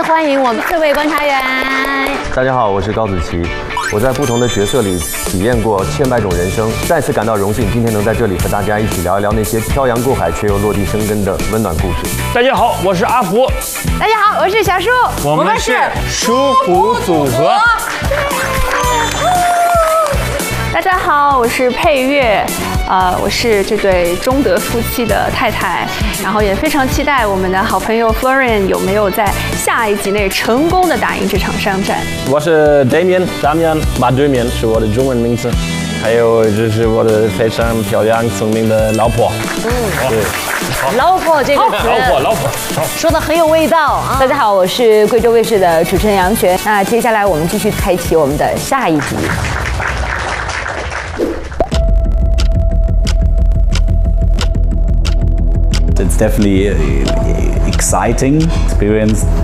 欢迎我们4位观察员。 大家好，我是高子琪。我在不同的角色里体验过千百种人生，再次感到荣幸，今天能在这里和大家一起聊一聊那些漂洋过海却又落地生根的温暖故事。 大家好，我是阿福。 大家好，我是小树。 我们是舒服组合。 大家好，我是佩月，我是这对中德夫妻的太太，然后也非常期待我们的好朋友 Florian 有没有在下一集内成功的打赢这场商战。 我是 Damian， 马对面是我的中文名字，还有就是我的非常漂亮聪明的老婆。对， 老婆这个词， 老婆， 说的很有味道啊！ 大家好，我是贵州卫视的主持人杨璇。那接下来我们继续开启我们的下一集。 It's definitely exciting experience